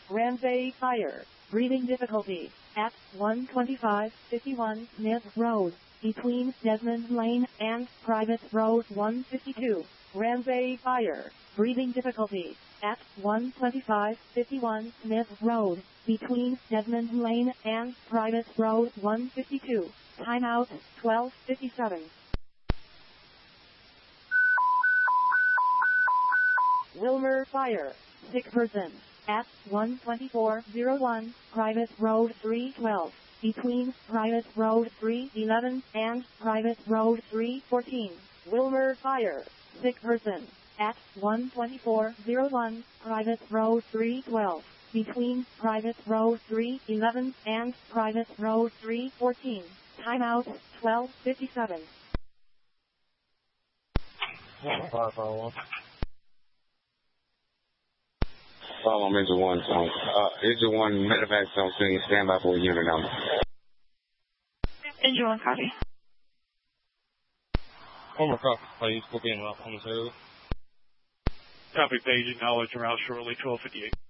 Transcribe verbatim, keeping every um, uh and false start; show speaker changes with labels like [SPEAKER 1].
[SPEAKER 1] Ramsay Fire. Breathing difficulty at one twenty-five fifty-one Smith Road, between Desmond Lane and Private Road one fifty-two. Ramsay Fire. Breathing difficulty at one twenty-five fifty-one Smith Road, between Desmond Lane and Private Road one fifty-two. Timeout twelve fifty-seven. Wilmer Fire. Sick person at one twenty-four oh one Private Road three twelve, between Private Road three eleven and Private Road three fourteen. Wilmer Fire. Sick person at one twenty-four oh one Private Road three twelve, between Private Road three eleven and Private Road three fourteen. Timeout twelve fifty-seven.
[SPEAKER 2] Follow on Engine one, zone. Uh, Engine one, medevac zone, sending standby for a unit number.
[SPEAKER 3] Engine one, copy.
[SPEAKER 4] Former copy, please. We'll be in on the two.
[SPEAKER 5] Copy, page. Acknowledge around shortly, twelve fifty-eight.